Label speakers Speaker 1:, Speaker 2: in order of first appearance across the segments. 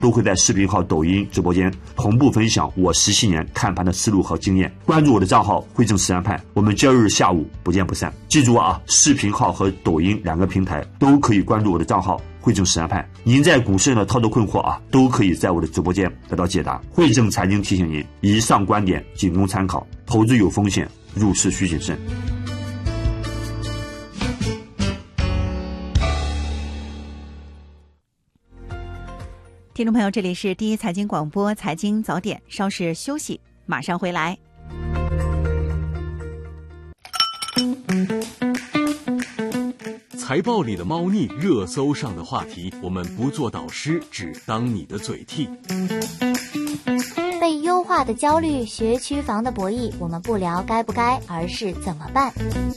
Speaker 1: 都会在视频号、抖音直播间同步分享我17年看盘的思路和经验。关注我的账号汇正实战派，我们周日下午不见不散。记住啊，视频号和抖音2个平台都可以关注我的账号汇正实战派。您在股市的操作困惑啊，都可以在我的直播间得到解答。汇正财经提醒您，以上观点仅供参考，投资有风险，入市需谨慎。
Speaker 2: 听众朋友，这里是第一财经广播财经早点，稍事休息，马上回来。
Speaker 3: 财报里的猫腻，热搜上的话题，我们不做导师，只当你的嘴替。
Speaker 4: 被优化的焦虑，学区房的博弈，我们不聊该不该，而是怎么办。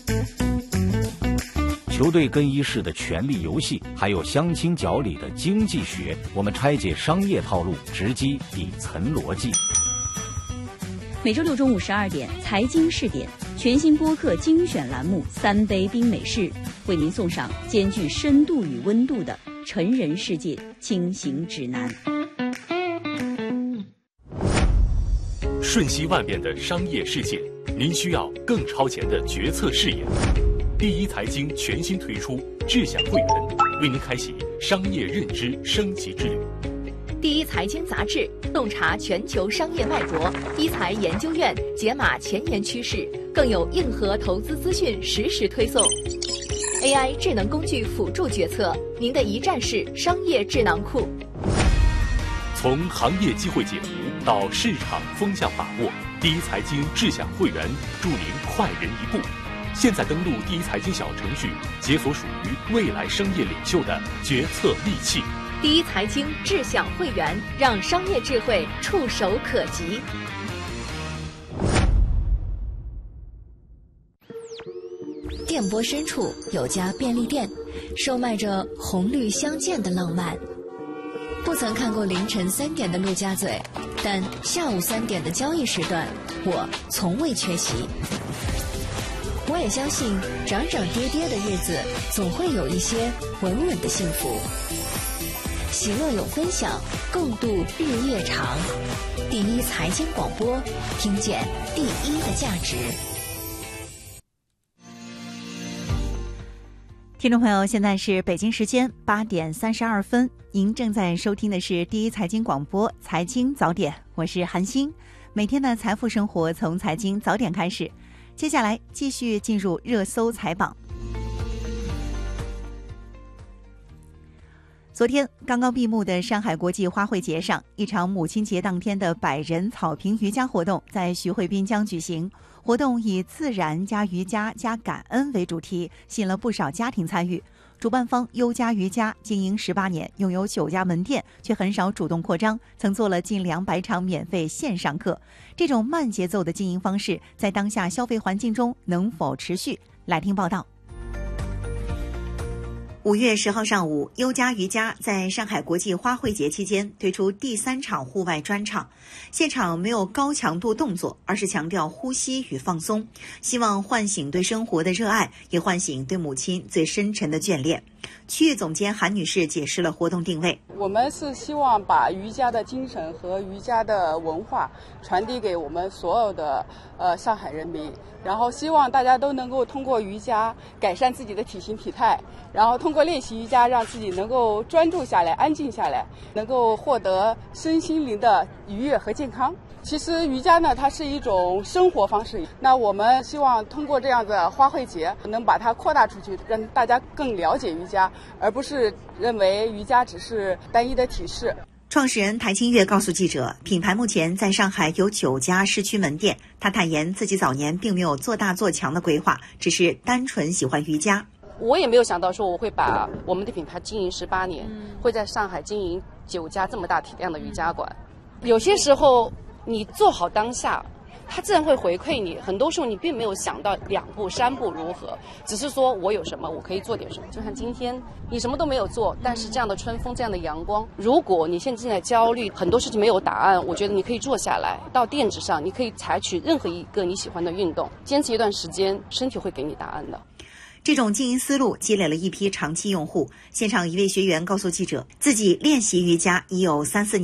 Speaker 5: 球队更衣室的权力游戏，还有相亲角里的经济学，我们拆解商业套路，直击底层逻辑。
Speaker 6: 每周六中午12点，财经试点全新播客精选栏目《3杯冰美式》，为您送上兼具深度与温度的成人世界轻行指南。
Speaker 3: 瞬息万变的商业世界，您需要更超前的决策视野。第一财经全新推出智享会员，为您开启商业认知升级之旅。
Speaker 7: 第一财经杂志洞察全球商业脉搏，一财研究院解码前沿趋势，更有硬核投资资讯实时推送。AI 智能工具辅助决策，您的一站式商业智囊库。
Speaker 3: 从行业机会解读到市场风向把握，第一财经智享会员助您快人一步。现在登录第一财经小程序，解锁属于未来商业领袖的决策利器。
Speaker 7: 第一财经智享会员，让商业智慧触手可及。电波深处有家便利店，售卖着红绿相间的浪漫。不曾看过凌晨3点的陆家嘴，但下午3点的交易时段，我从未缺席。我也相信涨涨跌跌的日子总会有一些稳稳的幸福，喜乐有分享，共度日夜长。第一财经广播，听见第一的价值。
Speaker 2: 听众朋友，现在是北京时间8点32分，您正在收听的是第一财经广播财经早点，我是韩星。每天的财富生活从财经早点开始。接下来继续进入热搜财榜。昨天刚刚闭幕的上海国际花卉节上，一场母亲节当天的100人草坪瑜伽活动在徐汇滨江举行。活动以自然加瑜伽加感恩为主题，吸引了不少家庭参与。主办方优家瑜伽经营18年，拥有9家门店，却很少主动扩张，曾做了近200场免费线上课。这种慢节奏的经营方式，在当下消费环境中能否持续？来听报道。5月10号上午，优家瑜伽在上海国际花卉节期间推出第3场户外专场。现场没有高强度动作，而是强调呼吸与放松，希望唤醒对生活的热爱，也唤醒对母亲最深沉的眷恋。区域总监韩女士解释了活动定位。
Speaker 8: 我们是希望把瑜伽的精神和瑜伽的文化传递给我们所有的上海人民，然后希望大家都能够通过瑜伽改善自己的体型体态，然后通过练习瑜伽让自己能够专注下来、安静下来，能够获得身心灵的愉悦和健康。其实瑜伽呢，它是一种生活方式。那我们希望通过这样的花卉节，能把它扩大出去，让大家更了解瑜伽，而不是认为瑜伽只是单一的体式。
Speaker 2: 创始人台清月告诉记者，品牌目前在上海有9家市区门店。他坦言自己早年并没有做大做强的规划，只是单纯喜欢瑜伽。
Speaker 9: 我也没有想到说我会把我们的品牌经营18年，会在上海经营9家这么大体量的瑜伽馆。有些时候你做好当下，它自然会回馈你。很多时候你并没有想到2步3步如何，只是说我有什么我可以做点什么。就像今天你什么都没有做，但是这样的春风，这样的阳光，如果你现在正在焦虑，很多事情没有答案，我觉得你可以坐下来，到垫子上，你可以采取任何一个你喜欢的运动，坚持一段时间，身体会给你答案的。
Speaker 2: 这种经营思路积累了一批长期用户。现场一位学员告诉记者，自己练习瑜伽已有3-4年。